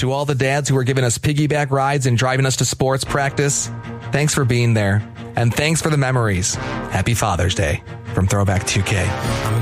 To all the dads who are giving us piggyback rides and driving us to sports practice, thanks for being there. And thanks for the memories. Happy Father's Day from Throwback 2K.